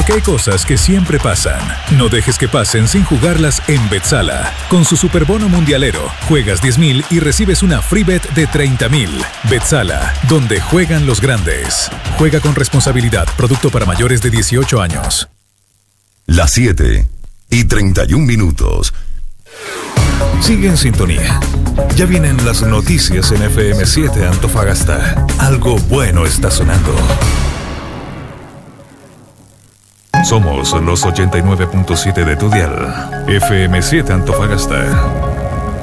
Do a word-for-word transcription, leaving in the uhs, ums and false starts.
Porque hay cosas que siempre pasan. No dejes que pasen sin jugarlas en Betsala. Con su superbono mundialero, juegas diez mil y recibes una free bet de treinta mil. Betsala, donde juegan los grandes. Juega con responsabilidad. Producto para mayores de dieciocho años. Las siete y treinta y un minutos. Sigue en sintonía. Ya vienen las noticias en F M siete Antofagasta. Algo bueno está sonando. Somos los ochenta y nueve punto siete de tu dial. F M siete Antofagasta.